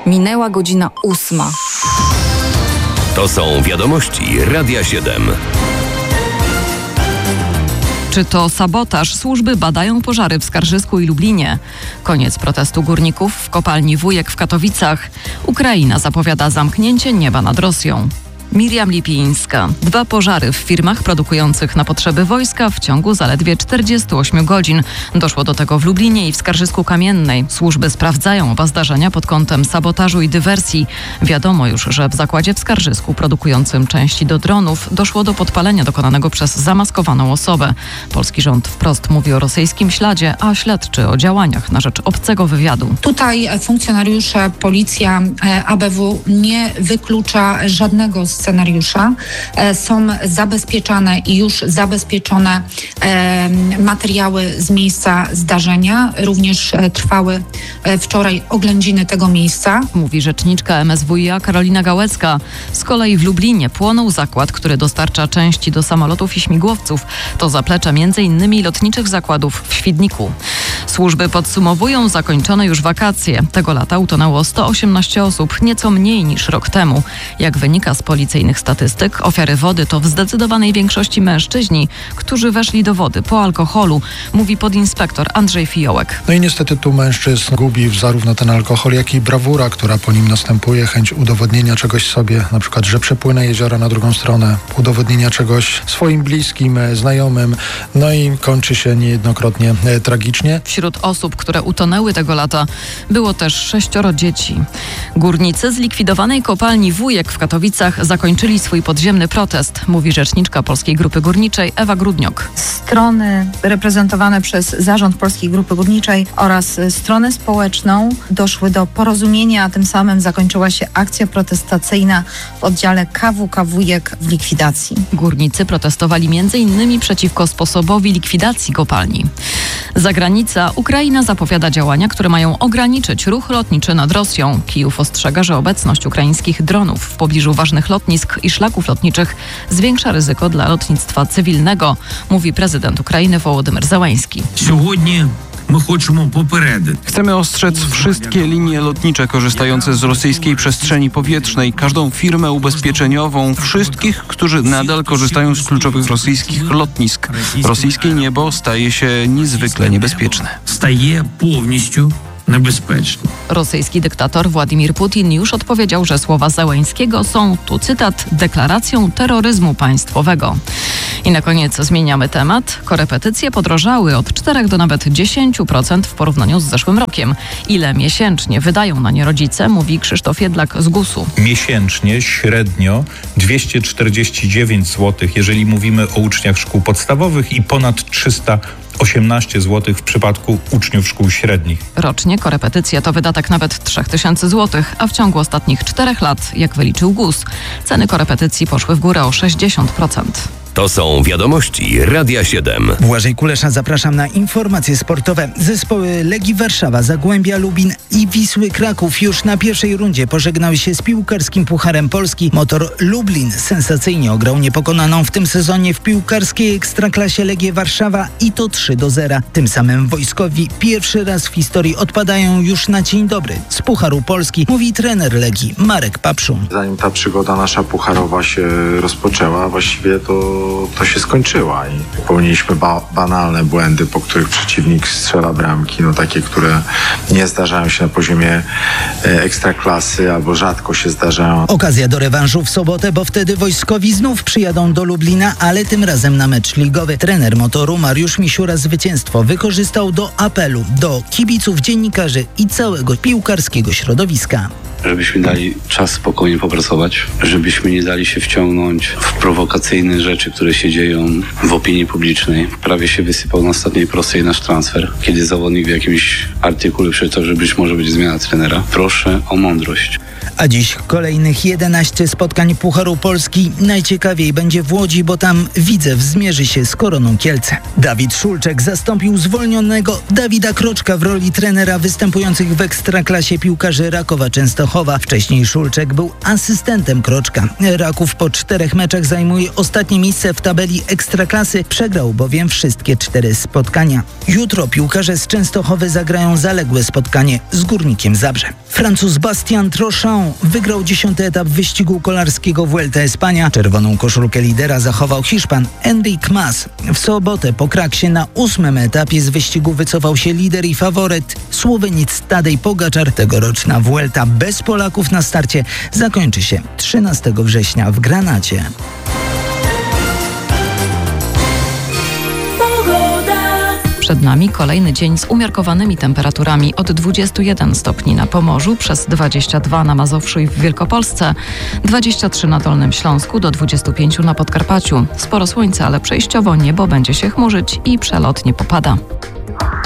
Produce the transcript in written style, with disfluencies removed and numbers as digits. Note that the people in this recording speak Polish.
Minęła godzina 8. To są wiadomości Radia 7. Czy to sabotaż? Służby badają pożary w Skarżysku i Lublinie. Koniec protestu górników w kopalni Wujek w Katowicach. Ukraina zapowiada zamknięcie nieba nad Rosją. Miriam Lipińska. 2 pożary w firmach produkujących na potrzeby wojska w ciągu zaledwie 48 godzin. Doszło do tego w Lublinie i w Skarżysku Kamiennej. Służby sprawdzają oba zdarzenia pod kątem sabotażu i dywersji. Wiadomo już, że w zakładzie w Skarżysku produkującym części do dronów doszło do podpalenia dokonanego przez zamaskowaną osobę. Polski rząd wprost mówi o rosyjskim śladzie, a śledczy o działaniach na rzecz obcego wywiadu. Tutaj funkcjonariusze, policja, ABW nie wyklucza żadnego scenariusza. Są zabezpieczane i już zabezpieczone materiały z miejsca zdarzenia. Również trwały wczoraj oględziny tego miejsca. Mówi rzeczniczka MSWiA Karolina Gałecka. Z kolei w Lublinie płonął zakład, który dostarcza części do samolotów i śmigłowców. To zaplecze m.in. lotniczych zakładów w Świdniku. Służby podsumowują zakończone już wakacje. Tego lata utonęło 118 osób, nieco mniej niż rok temu. Jak wynika z policyjnych statystyk, ofiary wody to w zdecydowanej większości mężczyźni, którzy weszli do wody po alkoholu, mówi podinspektor Andrzej Fiołek. No i niestety tu mężczyzn gubi zarówno ten alkohol, jak i brawura, która po nim następuje, chęć udowodnienia czegoś sobie, na przykład, że przepłynę jeziora na drugą stronę, udowodnienia czegoś swoim bliskim, znajomym, no i kończy się niejednokrotnie tragicznie. Wśród osób, które utonęły tego lata, było też 6 dzieci. Górnicy z likwidowanej kopalni Wujek w Katowicach zakończyli swój podziemny protest, mówi rzeczniczka Polskiej Grupy Górniczej Ewa Grudniok. Strony reprezentowane przez Zarząd Polskiej Grupy Górniczej oraz stronę społeczną doszły do porozumienia, a tym samym zakończyła się akcja protestacyjna w oddziale KWK Wujek w likwidacji. Górnicy protestowali m.in. przeciwko sposobowi likwidacji kopalni. Zagranica. Ukraina zapowiada działania, które mają ograniczyć ruch lotniczy nad Rosją. Kijów ostrzega, że obecność ukraińskich dronów w pobliżu ważnych lotnisk i szlaków lotniczych zwiększa ryzyko dla lotnictwa cywilnego, mówi prezydent Ukrainy Wołodymyr Zełański. Chcemy ostrzec wszystkie linie lotnicze korzystające z rosyjskiej przestrzeni powietrznej, każdą firmę ubezpieczeniową, wszystkich, którzy nadal korzystają z kluczowych rosyjskich lotnisk. Rosyjskie niebo staje się niezwykle niebezpieczne. Rosyjski dyktator Władimir Putin już odpowiedział, że słowa Zełańskiego są, tu cytat, deklaracją terroryzmu państwowego. I na koniec zmieniamy temat. Korepetycje podrożały od 4 do nawet 10% w porównaniu z zeszłym rokiem. Ile miesięcznie wydają na nie rodzice, mówi Krzysztof Jedlak z GUS-u. Miesięcznie średnio 249 zł, jeżeli mówimy o uczniach szkół podstawowych, i ponad 318 zł w przypadku uczniów szkół średnich. Rocznie korepetycje to wydatek nawet 3000 zł, a w ciągu ostatnich 4 lat, jak wyliczył GUS, ceny korepetycji poszły w górę o 60%. To są wiadomości Radia 7. Błażej Kulesza, zapraszam na informacje sportowe. Zespoły Legii Warszawa, Zagłębia Lubin i Wisły Kraków już na pierwszej rundzie pożegnały się z piłkarskim Pucharem Polski. Motor Lublin sensacyjnie ograł niepokonaną w tym sezonie w piłkarskiej Ekstraklasie Legię Warszawa i to 3-0. Tym samym wojskowi pierwszy raz w historii odpadają już na dzień dobry z Pucharu Polski, mówi trener Legii Marek Papszun. Zanim ta przygoda nasza pucharowa się rozpoczęła, właściwie to się skończyła i popełniliśmy banalne błędy, po których przeciwnik strzela bramki, takie, które nie zdarzają się na poziomie ekstraklasy albo rzadko się zdarzają. Okazja do rewanżu w sobotę, bo wtedy wojskowi znów przyjadą do Lublina, ale tym razem na mecz ligowy. Trener Motoru Mariusz Misiura zwycięstwo wykorzystał do apelu do kibiców, dziennikarzy i całego piłkarskiego środowiska. Żebyśmy dali czas spokojnie popracować, żebyśmy nie dali się wciągnąć w prowokacyjne rzeczy, które się dzieją w opinii publicznej. Prawie się wysypał na ostatniej prostej nasz transfer, kiedy zawodnik w jakimś artykule przeczytał, że być może będzie zmiana trenera. Proszę o mądrość. A dziś kolejnych 11 spotkań Pucharu Polski. Najciekawiej będzie w Łodzi, bo tam Widzew zmierzy się z Koroną Kielce. Dawid Szulczek zastąpił zwolnionego Dawida Kroczka w roli trenera występujących w Ekstraklasie piłkarzy Rakowa Częstochowa. Wcześniej Szulczek był asystentem Kroczka. Raków po 4 meczach zajmuje ostatnie miejsce w tabeli Ekstraklasy. Przegrał bowiem wszystkie 4 spotkania. Jutro piłkarze z Częstochowy zagrają zaległe spotkanie z Górnikiem Zabrze. Francuz Bastien Trochon wygrał 10. etap wyścigu kolarskiego Vuelta Espania. Czerwoną koszulkę lidera zachował Hiszpan Enric Mas. W sobotę po kraksie na 8. etapie z wyścigu wycofał się lider i faworyt Słoweniec Tadej Pogačar. Tegoroczna Vuelta bez Polaków na starcie zakończy się 13 września w Granacie. Przed nami kolejny dzień z umiarkowanymi temperaturami od 21 stopni na Pomorzu, przez 22 na Mazowszu i w Wielkopolsce, 23 na Dolnym Śląsku, do 25 na Podkarpaciu. Sporo słońca, ale przejściowo niebo będzie się chmurzyć i przelotnie popada.